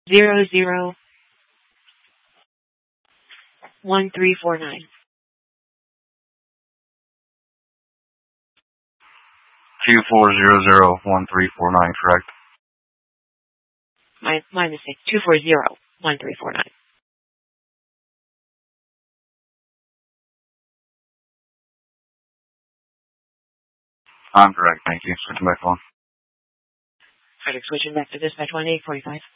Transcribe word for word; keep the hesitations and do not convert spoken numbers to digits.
zero zero one three four nine. Two four zero zero one three four nine, correct? My my mistake. Two four zero one three four nine. I'm correct, thank you. Switching back on. Frederick switching back to dispatch one eight forty five.